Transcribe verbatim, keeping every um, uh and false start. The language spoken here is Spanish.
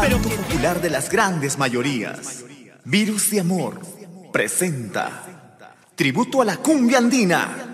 Canto popular de las grandes mayorías. Virus de Amor presenta tributo a la cumbia andina.